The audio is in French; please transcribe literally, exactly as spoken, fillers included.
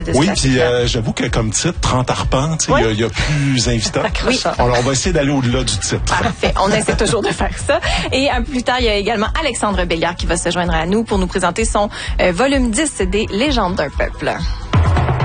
de Oui, puis euh, j'avoue que comme titre, trente arpents, il oui. y, y a plus invitant. Oui. Alors, on va essayer d'aller au-delà du titre. Parfait. On essaie toujours de faire ça. Et un peu plus tard, il y a également Alexandre Béliard qui va se joindre à nous pour nous présenter son euh, volume dix des Légendes d'un peuple.